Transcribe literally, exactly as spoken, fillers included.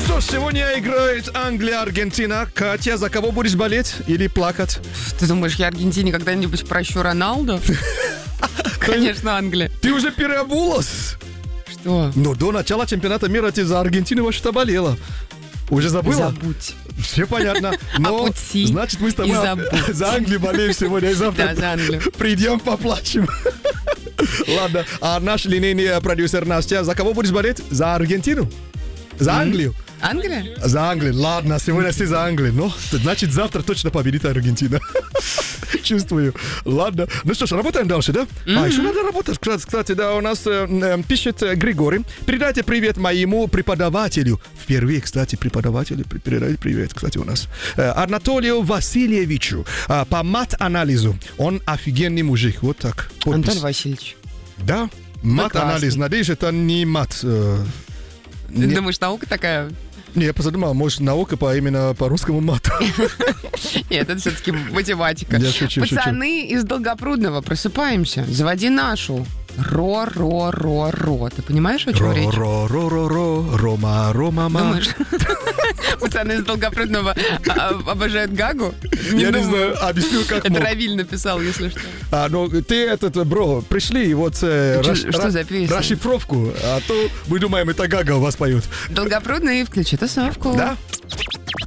что ж, сегодня играет Англия-Аргентина. Катя, за кого будешь болеть или плакать? Ты думаешь, я Аргентине когда-нибудь прощу Роналду? Конечно, Англия. Ты уже переобулась? Что? Ну, до начала чемпионата мира ты за Аргентину вообще-то болела. Уже забыла? Забудь. Все понятно. Но, Опути значит, мы с тобой и забудь. за Англию болеем сегодня. И завтра Да, за Англию. придем, поплачем. Ладно, а наш линейный продюсер Настя, за кого будешь болеть? За Аргентину? За Англию? Англия? За Англию. Ладно, сегодня все за Англию. Ну, значит, завтра точно победит Аргентина. Чувствую. Ладно. Ну что ж, работаем дальше, да? Mm-hmm. А, еще надо работать. Кстати, да, у нас э, э, пишет э, Григорий. Передайте привет моему преподавателю. Впервые, кстати, преподавателю. Передайте привет, кстати, у нас. Э, Анатолию Васильевичу. Э, по мат-анализу. Он офигенный мужик. Вот так. Подпись. Антон Васильевич. Да? Мат-анализ. Надеюсь, это не мат. Э, Ты не... думаешь, наука такая? Не, я просто думал, может, наука по именно по русскому мату. Нет, это все-таки математика. Я шучу, Пацаны из Долгопрудного, просыпаемся. Заводи нашу. Ро-ро-ро-ро. Ты понимаешь, о чем речь? Ро-ро-ро-ро-ро.Рома, рома, ма. Думаешь, пацаны из Долгопрудного обожают Гагу? Я не знаю, объясню, как Это мог. Равиль написал, если что. А, ну, ты этот, бро, пришли, вот э, Чё- раш- что ра- за песня? расшифровку, а то мы думаем, это Гага у вас поют. Долгопрудный, включи тусовку. Да?